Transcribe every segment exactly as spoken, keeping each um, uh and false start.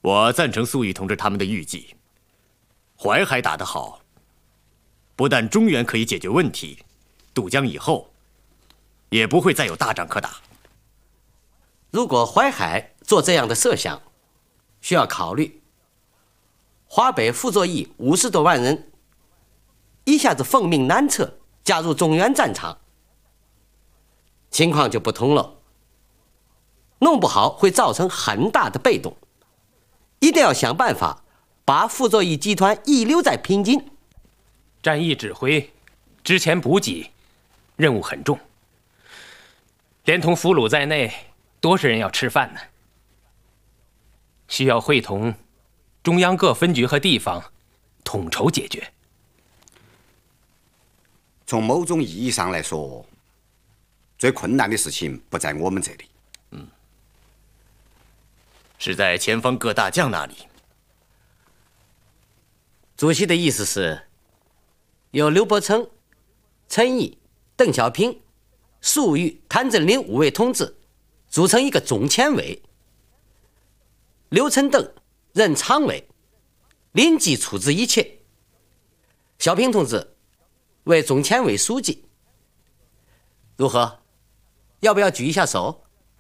我赞成粟裕同志他们的预计。淮海打得好，不但中原可以解决问题，渡江以后也不会再有大仗可打。 如果淮海做这样的设想，需要考虑华北傅作义五十多万人一下子奉命南撤，加入中原战场，情况就不同了。弄不好会造成很大的被动，一定要想办法把傅作义集团遗留在平津。 战役指挥、之前补给任务很重，连同俘虏在内，多少人要吃饭呢？需要会同中央各分局和地方统筹解决。 从某种意义上来说，最困难的事情不在我们这里， 嗯，是在前方各大将那里。 主席的意思是，由刘伯承、陈毅、邓小平、粟裕、谭震林五位同志组成一个总前委，刘陈邓任常委，临机处置一切。小平同志为总前委书记，如何？要不要举一下手？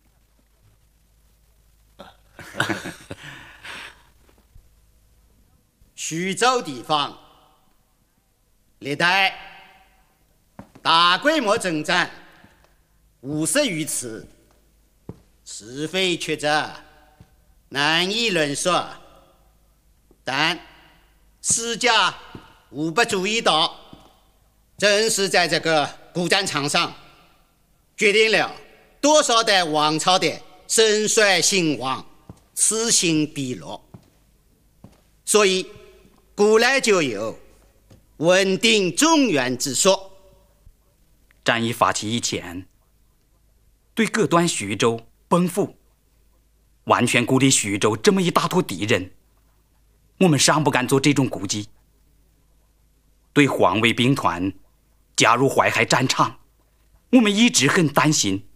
徐州地方历代大规模征战五十余次，是非曲折，难以论说。但史家无不注意到，正是在这个古战场上，决定了多少代王朝的盛衰兴亡，此兴彼落。所以古来就有稳定中原之说。 战役发起以前，对各端徐州奔赴，完全孤立徐州这么一大坨敌人，我们尚不敢做这种估计。对黄魏兵团加入淮海战场，我们一直很担心。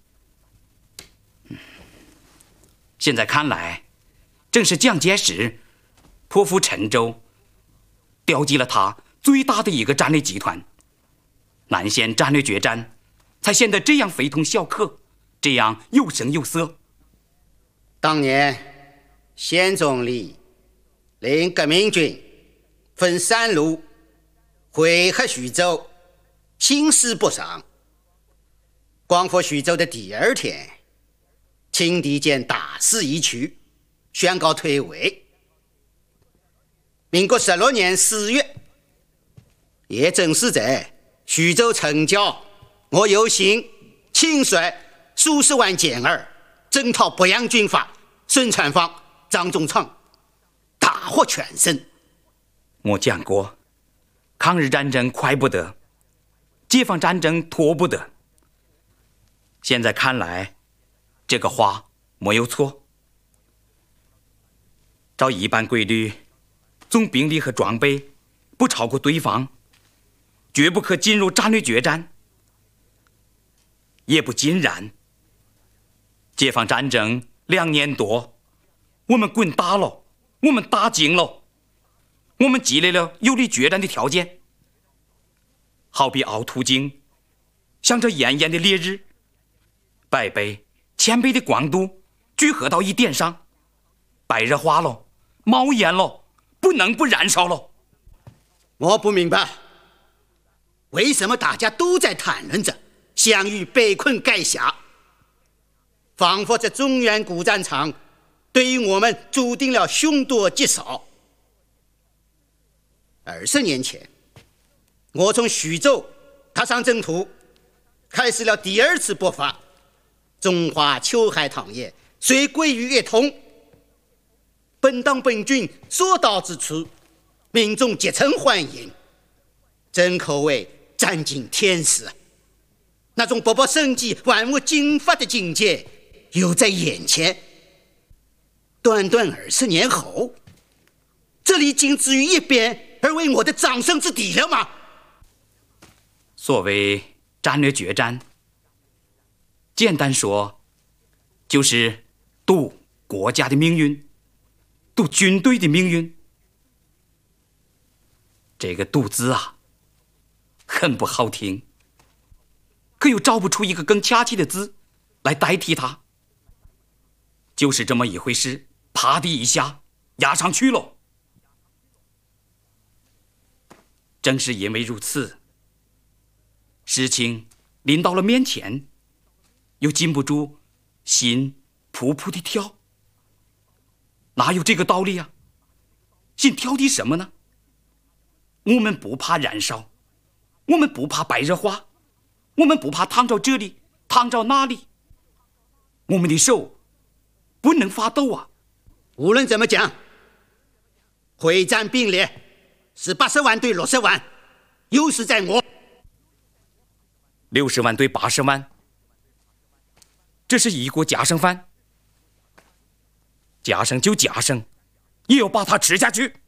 现在看来，正是蒋介石破釜沉舟，调集了他最大的一个战略集团，南线战略决战才显得这样非同小可，这样有声有色。 当年宪总理令革命军分三路会合徐州，形势不尚。光复徐州的第二天，清敌见大势已去，宣告退位。民国十六年四月，也正是在徐州城郊，我有幸亲率数十万健儿征讨北洋军阀孙传芳、张宗昌，大获全胜。 我讲过，抗日战争快不得，解放战争拖不得。现在看来，这个话没有错。照一般规律，总兵力和装备不超过对方，绝不可进入战略决战。也不尽然。解放战争两年多，我们滚大了，我们打精了，我们积累了有利决战的条件。好比凹凸镜，向着炎炎的烈日，百倍、千倍的光度聚合到一点上，白热化了，冒烟了，不能不燃烧了。 我不明白，为什么大家都在谈论着项羽被困垓下，仿佛这中原古战场对于我们注定了凶多吉少。二十年前，我从徐州踏上征途，开始了第二次勃发。中华秋海棠叶虽归于一统，本党本军所到之处，民众皆曾欢迎，真可谓占尽天时。那种勃勃生机、万物竞发的境界又在眼前。短短二十年后，这里仅置于一边而为我的掌声之地了吗？ 所谓战略决战，简单说，就是赌国家的命运。 赌军队的命运。这个赌字啊，很不好听，可又找不出一个更恰切的字来代替它。就是这么一回事，啪的一下压上去了。正是因为如此，事情临到了面前，又禁不住心扑扑的跳。哪有这个道理啊？心跳的什么呢？我们不怕燃烧，我们不怕白热化，我们不怕烫着这里烫着那里，我们的手不能发抖啊！ 无论怎么讲，会战并列是八十万对六十万，优势在我。 六十万对八十万，这是一锅夹生饭，夹生就夹生，也要把它吃下去。